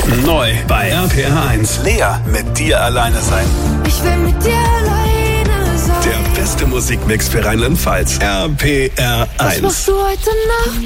Neu bei RPR 1. Lea, mit dir alleine sein. Ich will mit dir alleine sein. Der beste Musikmix für Rheinland-Pfalz. RPR 1. Was machst du heute Nacht?